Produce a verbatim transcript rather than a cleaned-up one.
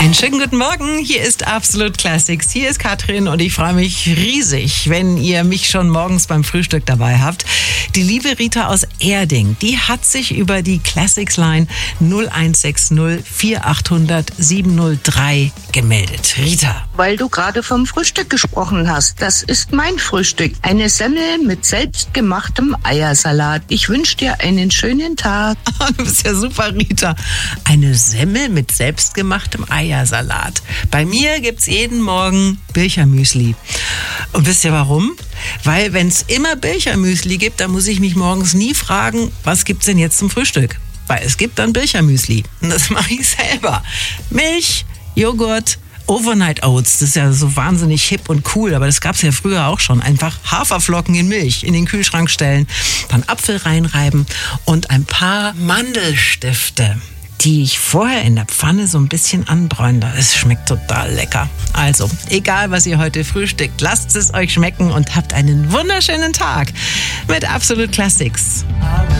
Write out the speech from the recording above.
Einen schönen guten Morgen, hier ist Absolut Classics, hier ist Katrin und ich freue mich riesig, wenn ihr mich schon morgens beim Frühstück dabei habt. Die liebe Rita aus Erding, die hat sich über die Classics Line null eins sechs null vier acht null null sieben null drei gemeldet. Rita. Weil du gerade vom Frühstück gesprochen hast. Das ist mein Frühstück. Eine Semmel mit selbstgemachtem Eiersalat. Ich wünsche dir einen schönen Tag. Du bist ja super, Rita. Eine Semmel mit selbstgemachtem Eiersalat. Bei mir gibt's jeden Morgen Birchermüsli. Und wisst ihr warum? Weil wenn es immer Birchermüsli gibt, dann muss ich mich morgens nie fragen, was gibt's denn jetzt zum Frühstück? Weil es gibt dann Birchermüsli. Und das mache ich selber. Milch, Joghurt, Overnight Oats, das ist ja so wahnsinnig hip und cool, aber das gab es ja früher auch schon. Einfach Haferflocken in Milch in den Kühlschrank stellen, dann Apfel reinreiben und ein paar Mandelstifte, die ich vorher in der Pfanne so ein bisschen anbräune. Es schmeckt total lecker. Also, egal was ihr heute frühstückt, lasst es euch schmecken und habt einen wunderschönen Tag mit Absolut Classics.